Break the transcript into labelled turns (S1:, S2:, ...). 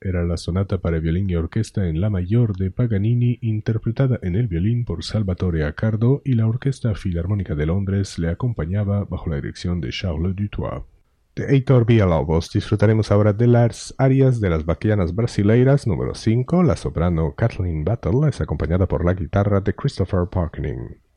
S1: era la sonata para violín y orquesta en la mayor de Paganini, interpretada en el violín por Salvatore Accardo, y la Orquesta Filarmónica de Londres le acompañaba bajo la dirección de Charles Dutoit. De Heitor Villa-Lobos disfrutaremos ahora de las arias de las Baquianas Brasileiras número 5. La soprano Kathleen Battle es acompañada por la guitarra de Christopher Parkening.